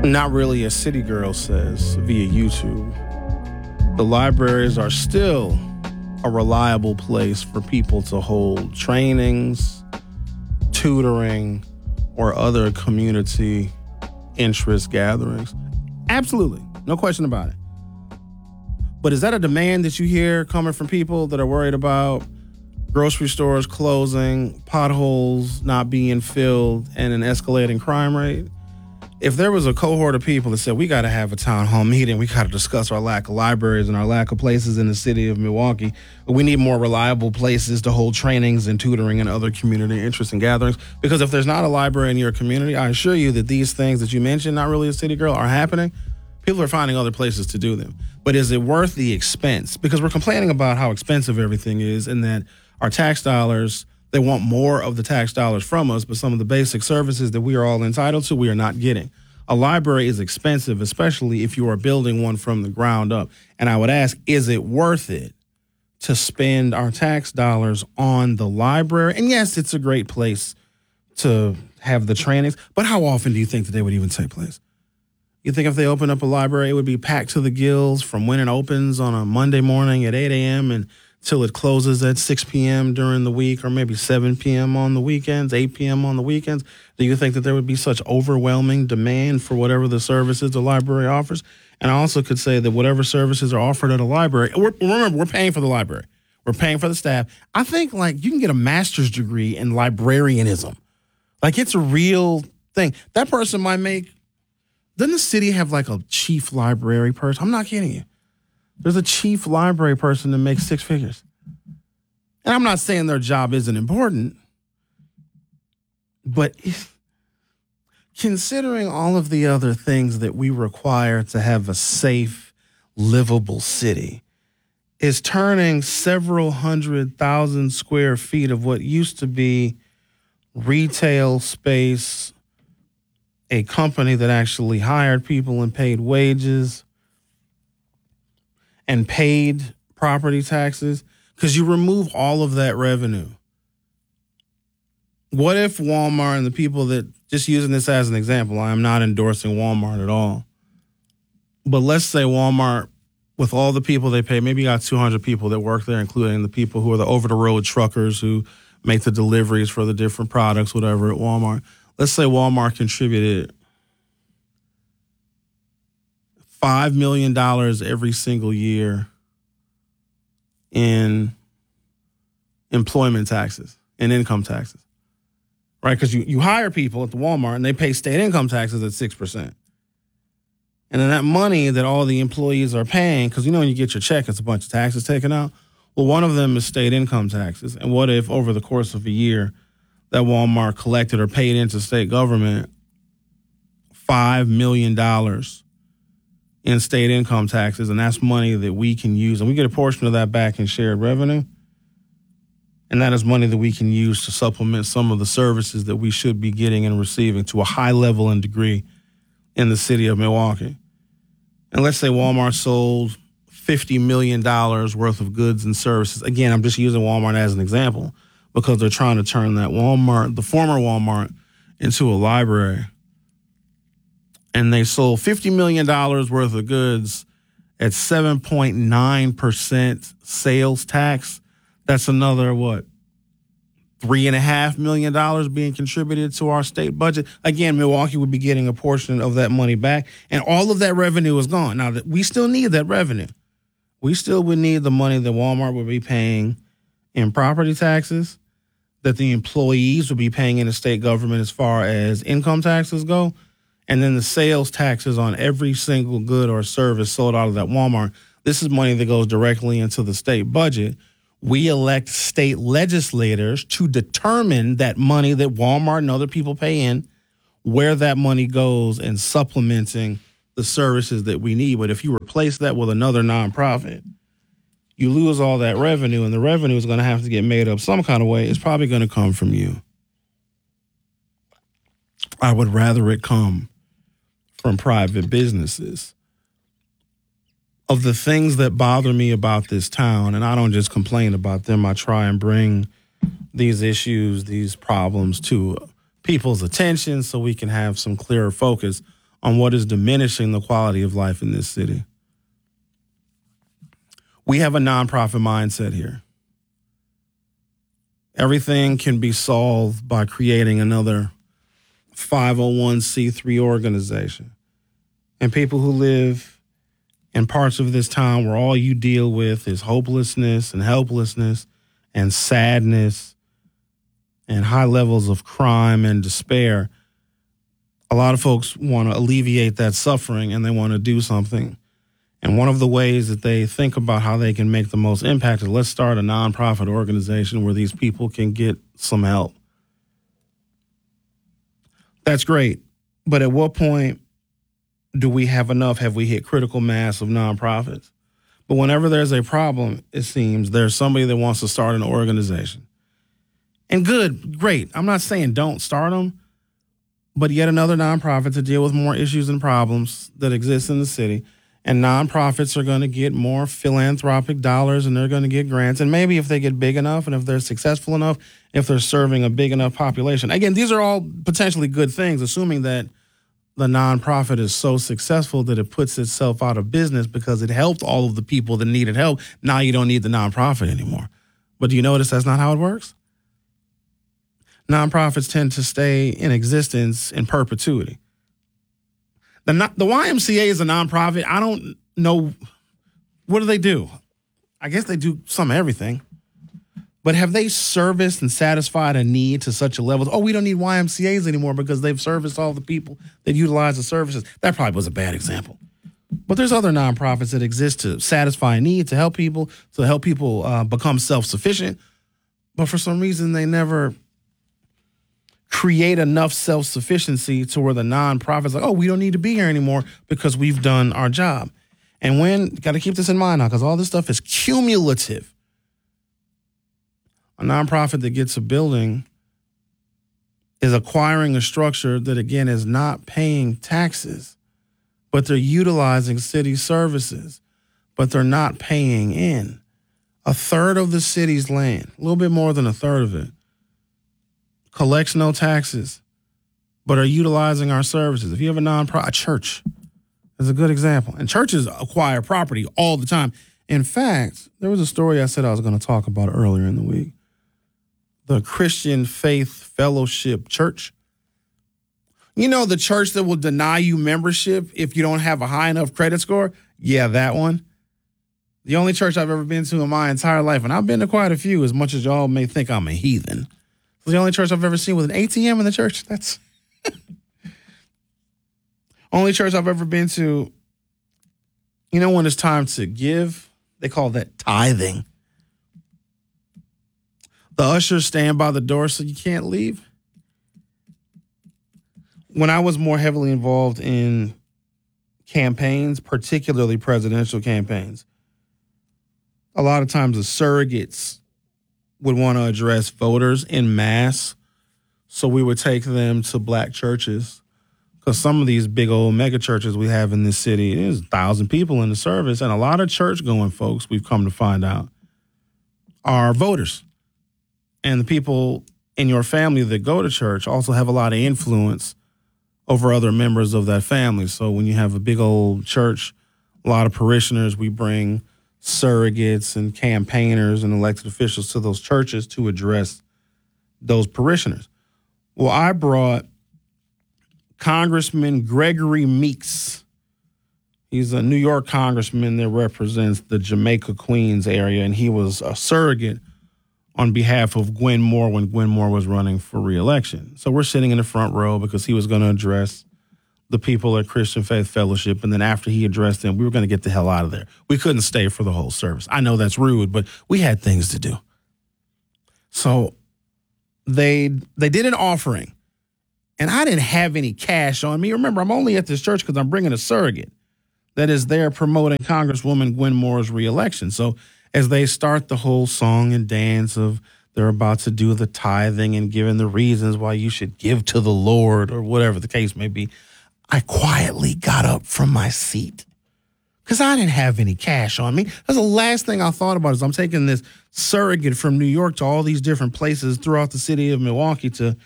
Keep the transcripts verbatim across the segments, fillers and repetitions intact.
Not really, as City Girl says via YouTube. The libraries are still a reliable place for people to hold trainings, tutoring, or other community interest gatherings. Absolutely. No question about it. But is that a demand that you hear coming from people that are worried about grocery stores closing, potholes not being filled, and an escalating crime rate? If there was a cohort of people that said, we got to have a town hall meeting, we got to discuss our lack of libraries and our lack of places in the city of Milwaukee, we need more reliable places to hold trainings and tutoring and other community interests and gatherings. Because if there's not a library in your community, I assure you that these things that you mentioned, not really a city girl, are happening. People are finding other places to do them. But is it worth the expense? Because we're complaining about how expensive everything is and that our tax dollars, they want more of the tax dollars from us, but some of the basic services that we are all entitled to, we are not getting. A library is expensive, especially if you are building one from the ground up. And I would ask, is it worth it to spend our tax dollars on the library? And yes, it's a great place to have the trainings, but how often do you think that they would even take place? You think if they open up a library, it would be packed to the gills from when it opens on a Monday morning at eight a.m. and till it closes at six p.m. during the week, or maybe seven p.m. on the weekends, eight p.m. on the weekends? Do you think that there would be such overwhelming demand for whatever the services the library offers? And I also could say that whatever services are offered at a library, we're, remember, we're paying for the library. We're paying for the staff. I think, like, you can get a master's degree in librarianism. Like, it's a real thing. That person might make, doesn't the city have, like, a chief library person? I'm not kidding you. There's a chief library person that makes six figures. And I'm not saying their job isn't important, but if, considering all of the other things that we require to have a safe, livable city, is turning several hundred thousand square feet of what used to be retail space, a company that actually hired people and paid wages and paid property taxes, because you remove all of that revenue. What if Walmart and the people that, just using this as an example, I am not endorsing Walmart at all, but let's say Walmart, with all the people they pay, maybe you got two hundred people that work there, including the people who are the over-the-road truckers who make the deliveries for the different products, whatever, at Walmart. Let's say Walmart contributed five million dollars every single year in employment taxes and income taxes, right? Because you, you hire people at the Walmart and they pay state income taxes at six percent. And then that money that all the employees are paying, because you know when you get your check, it's a bunch of taxes taken out. Well, one of them is state income taxes. And what if over the course of a year that Walmart collected or paid into state government five million dollars in state income taxes, and that's money that we can use, and we get a portion of that back in shared revenue, and that is money that we can use to supplement some of the services that we should be getting and receiving to a high level and degree in the city of Milwaukee. And let's say Walmart sold fifty million dollars worth of goods and services. Again, I'm just using Walmart as an example because they're trying to turn that Walmart, the former Walmart, into a library. And they sold fifty million dollars worth of goods at seven point nine percent sales tax. That's another, what, three and a half million dollars being contributed to our state budget. Again, Milwaukee would be getting a portion of that money back, and all of that revenue is gone. Now, we still need that revenue. We still would need the money that Walmart would be paying in property taxes, that the employees would be paying in the state government as far as income taxes go, and then the sales taxes on every single good or service sold out of that Walmart. This is money that goes directly into the state budget. We elect state legislators to determine that money that Walmart and other people pay in, where that money goes and supplementing the services that we need. But if you replace that with another nonprofit, you lose all that revenue, and the revenue is going to have to get made up some kind of way. It's probably going to come from you. I would rather it come from private businesses. Of the things that bother me about this town, and I don't just complain about them, I try and bring these issues, these problems to people's attention so we can have some clearer focus on what is diminishing the quality of life in this city. We have a nonprofit mindset here. Everything can be solved by creating another five oh one c three organization. And people who live in parts of this town where all you deal with is hopelessness and helplessness and sadness and high levels of crime and despair, a lot of folks want to alleviate that suffering and they want to do something. And one of the ways that they think about how they can make the most impact is let's start a nonprofit organization where these people can get some help. That's great. But at what point do we have enough? Have we hit critical mass of nonprofits? But whenever there's a problem, it seems there's somebody that wants to start an organization. And good, great. I'm not saying don't start them, but yet another nonprofit to deal with more issues and problems that exist in the city. And nonprofits are going to get more philanthropic dollars and they're going to get grants. And maybe if they get big enough and if they're successful enough, if they're serving a big enough population. Again, these are all potentially good things, assuming that the nonprofit is so successful that it puts itself out of business because it helped all of the people that needed help. Now you don't need the nonprofit anymore. But do you notice that's not how it works? Nonprofits tend to stay in existence in perpetuity. The, the Y M C A is a nonprofit. I don't know. What do they do? I guess they do some of everything. But have they serviced and satisfied a need to such a level? Oh, we don't need Y M C As anymore because they've serviced all the people that utilize the services. That probably was a bad example. But there's other nonprofits that exist to satisfy a need, to help people, to help people uh, become self-sufficient. But for some reason, they never create enough self-sufficiency to where the nonprofit's like, oh, we don't need to be here anymore because we've done our job. And when, got to keep this in mind now, because all this stuff is cumulative. A nonprofit that gets a building is acquiring a structure that, again, is not paying taxes, but they're utilizing city services, but they're not paying in. A third of the city's land, a little bit more than a third of it, collects no taxes, but are utilizing our services. If you have a nonprofit, a church is a good example. And churches acquire property all the time. In fact, there was a story I said I was going to talk about earlier in the week. The Christian Faith Fellowship Church. You know, the church that will deny you membership if you don't have a high enough credit score? Yeah, that one. The only church I've ever been to in my entire life, and I've been to quite a few, as much as y'all may think I'm a heathen. It's the only church I've ever seen with an A T M in the church. That's only church I've ever been to. You know, when it's time to give, they call that tithing. The ushers stand by the door so you can't leave. When I was more heavily involved in campaigns, particularly presidential campaigns, a lot of times the surrogates would want to address voters in mass. So we would take them to black churches because some of these big old mega churches we have in this city, there's a thousand people in the service. And a lot of church going folks, we've come to find out, are voters. And the people in your family that go to church also have a lot of influence over other members of that family. So when you have a big old church, a lot of parishioners, we bring surrogates and campaigners and elected officials to those churches to address those parishioners. Well, I brought Congressman Gregory Meeks. He's a New York congressman that represents the Jamaica Queens area, and he was a surrogate on behalf of Gwen Moore when Gwen Moore was running for re-election. So we're sitting in the front row because he was going to address the people at Christian Faith Fellowship. And then after he addressed them, we were going to get the hell out of there. We couldn't stay for the whole service. I know that's rude, but we had things to do. So they they did an offering, and I didn't have any cash on me. Remember, I'm only at this church because I'm bringing a surrogate that is there promoting Congresswoman Gwen Moore's reelection. So as they start the whole song and dance of they're about to do the tithing and giving the reasons why you should give to the Lord or whatever the case may be, I quietly got up from my seat because I didn't have any cash on me. That's the last thing I thought about is I'm taking this surrogate from New York to all these different places throughout the city of Milwaukee to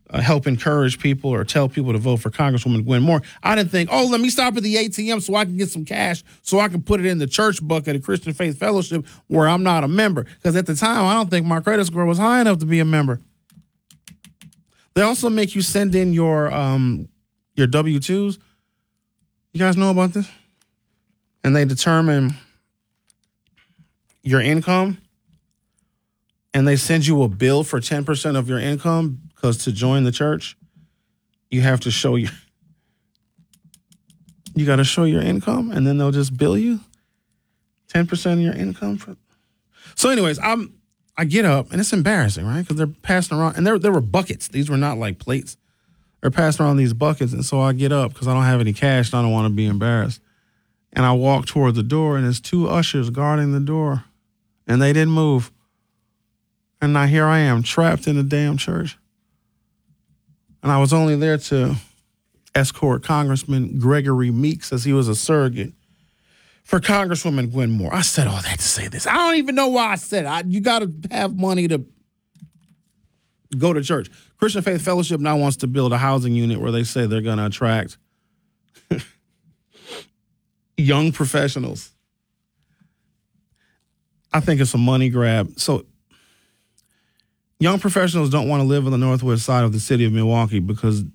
uh, help encourage people or tell people to vote for Congresswoman Gwen Moore. I didn't think, oh, let me stop at the A T M so I can get some cash so I can put it in the church bucket of Christian Faith Fellowship where I'm not a member. Because at the time, I don't think my credit score was high enough to be a member. They also make you send in your um, your W two's. You guys know about this? And they determine your income, and they send you a bill for ten percent of your income, because to join the church, you have to show your, you got to show your income, and then they'll just bill you ten percent of your income. For. So anyways, I'm, I get up, and it's embarrassing, right? Because they're passing around, and there, there were buckets. These were not like plates. They're passing around these buckets, and so I get up because I don't have any cash, and I don't want to be embarrassed. And I walk toward the door, and there's two ushers guarding the door, and they didn't move. And now here I am, trapped in a damn church. And I was only there to escort Congressman Gregory Meeks, as he was a surrogate for Congresswoman Gwen Moore. I said all that to say this. I don't even know why I said it. I, you got to have money to go to church. Christian Faith Fellowship now wants to build a housing unit where they say they're going to attract young professionals. I think it's a money grab. So young professionals don't want to live on the northwest side of the city of Milwaukee because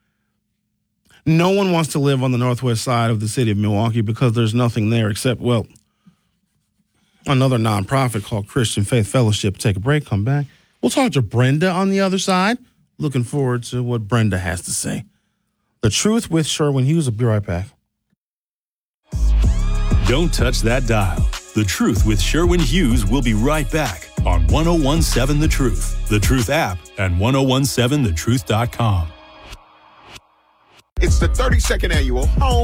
no one wants to live on the northwest side of the city of Milwaukee because there's nothing there except, well, another nonprofit called Christian Faith Fellowship. Take a break, come back. We'll talk to Brenda on the other side. Looking forward to what Brenda has to say. The Truth with Sherwin Hughes. Will be right back. Don't touch that dial. The Truth with Sherwin Hughes will be right back on one oh one seven The Truth, The Truth app, and ten seventeen the truth dot com. It's the thirty-second annual Home